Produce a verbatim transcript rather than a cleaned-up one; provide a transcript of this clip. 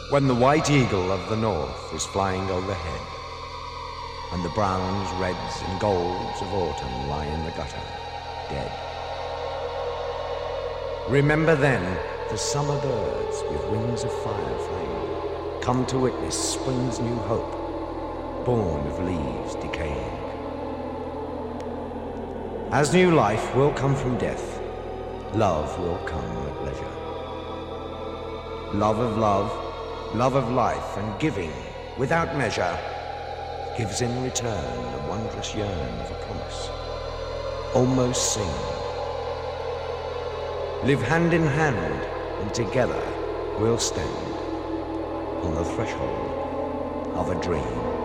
When the white eagle of the north is flying overhead, and the browns, reds, and golds of autumn lie in the gutter, dead. Remember then the summer birds with wings of fire flame come to witness spring's new hope, born of leaves decaying. As new life will come from death, love will come at leisure. Love of love, love of life, and giving without measure gives in return the wondrous yearn of a promise, almost seen. Live hand in hand, and together we'll stand on the threshold of a dream.